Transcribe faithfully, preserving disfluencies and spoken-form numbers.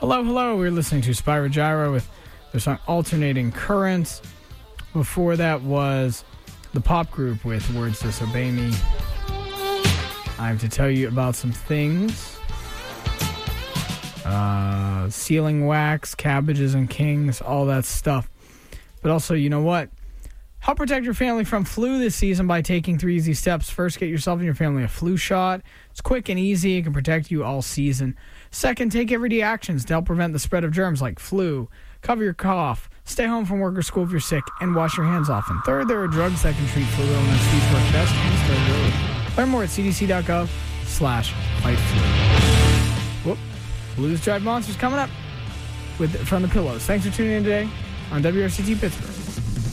Hello, hello. We're listening to Spyro Gyra with their song Alternating Currents. Before that was the pop group with Words Disobey Me. I have to tell you about some things. Uh, sealing wax, cabbages and kings, all that stuff. But also, you know what? Help protect your family from flu this season by taking three easy steps. First, get yourself and your family a flu shot. It's quick and easy. It can protect you all season. Second, take everyday actions to help prevent the spread of germs like flu. Cover your cough. Stay home from work or school if you're sick. And wash your hands often. Third, there are drugs that can treat flu illness. These work best and start early. Learn more at cdc.gov slash fight flu. Whoop. Blues Drive Monsters coming up with from the Pillows. Thanks for tuning in today on W R C T Pittsburgh.